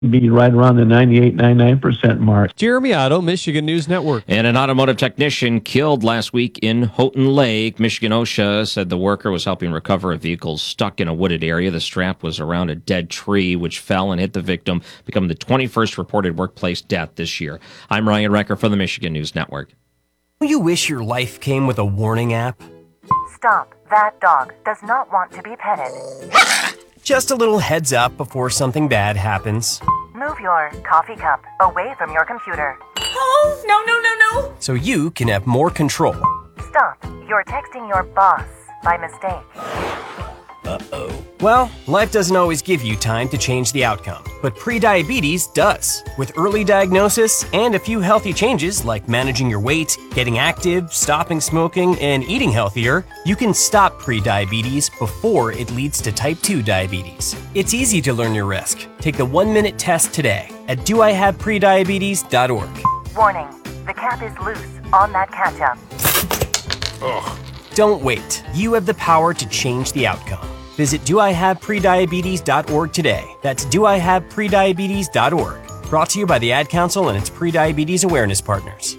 be right around the 98-99% mark. Jeremy Otto, Michigan News Network. And an automotive technician killed last week in Houghton Lake. Michigan OSHA said the worker was helping recover a vehicle stuck in a wooded area. The strap was around a dead tree, which fell and hit the victim, becoming the 21st reported workplace death this year. I'm Ryan Recker for the Michigan News Network. Do you wish your life came with a warning app? Stop. That dog does not want to be petted. Just a little heads up before something bad happens. Move your coffee cup away from your computer. Oh, no. So you can have more control. Stop. You're texting your boss by mistake. Uh-oh. Well, life doesn't always give you time to change the outcome, but prediabetes does. With early diagnosis and a few healthy changes like managing your weight, getting active, stopping smoking, and eating healthier, you can stop prediabetes before it leads to type 2 diabetes. It's easy to learn your risk. Take the 1-minute test today at doihaveprediabetes.org. Warning. The cap is loose on that ketchup. Ugh. Don't wait. You have the power to change the outcome. Visit doihaveprediabetes.org today. That's doihaveprediabetes.org. Brought to you by the Ad Council and its Prediabetes Awareness Partners.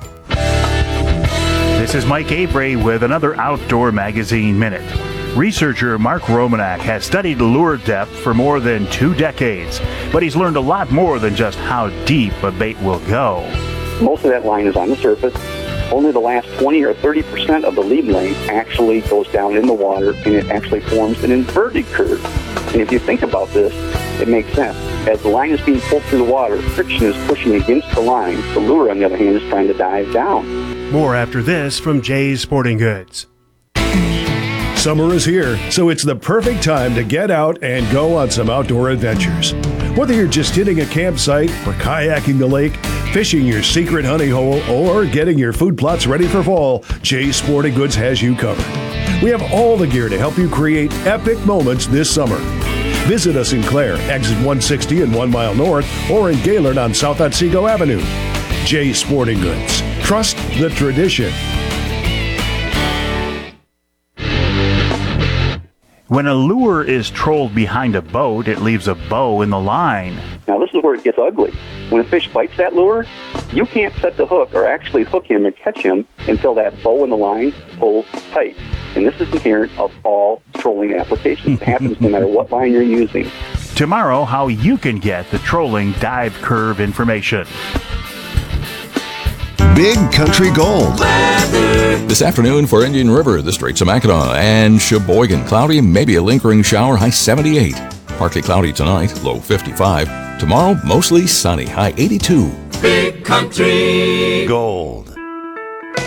This is Mike Avery with another Outdoor Magazine Minute. Researcher Mark Romanak has studied lure depth for more than 2 decades, but he's learned a lot more than just how deep a bait will go. Most of that line is on the surface. Only the last 20 or 30% of the lead length actually goes down in the water, and it actually forms an inverted curve. And if you think about this, it makes sense. As the line is being pulled through the water, friction is pushing against the line. The lure, on the other hand, is trying to dive down. More after this from Jay's Sporting Goods. Summer is here, so it's the perfect time to get out and go on some outdoor adventures. Whether you're just hitting a campsite or kayaking the lake, fishing your secret honey hole, or getting your food plots ready for fall, Jay's Sporting Goods has you covered. We have all the gear to help you create epic moments this summer. Visit us in Clare, exit 160 and 1 mile north, or in Gaylord on South Otsego Avenue. Jay's Sporting Goods. Trust the tradition. When a lure is trolled behind a boat, it leaves a bow in the line. Now, this is where it gets ugly. When a fish bites that lure, you can't set the hook or actually hook him and catch him until that bow in the line pulls tight. And this is inherent of all trolling applications. It happens no matter what line you're using. Tomorrow, how you can get the trolling dive curve information. Big Country Gold. This afternoon for Indian River, the Straits of Mackinac, and Sheboygan. Cloudy, maybe a lingering shower, high 78. Partly cloudy tonight, low 55. Tomorrow, mostly sunny, high 82. Big Country Gold.